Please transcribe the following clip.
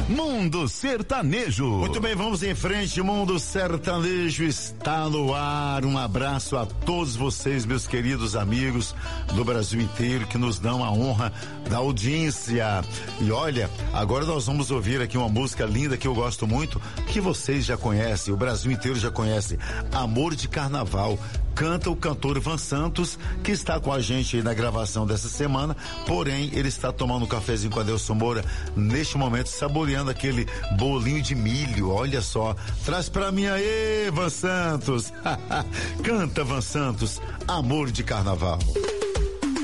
Mundo Sertanejo. Muito bem, vamos em frente. Mundo Sertanejo está no ar. Um abraço a todos vocês, meus queridos amigos do Brasil inteiro, que nos dão a honra da audiência. E olha, agora nós vamos ouvir aqui uma música linda que eu gosto muito, que vocês já conhecem, o Brasil inteiro já conhece. Amor de Carnaval. Canta o cantor Ivan Santos, que está com a gente aí na gravação dessa semana, porém ele está tomando um cafezinho com Adelson Moura neste momento, saboreando aquele bolinho de milho. Olha só, traz pra mim aí, Ivan Santos. Canta, Ivan Santos, Amor de Carnaval.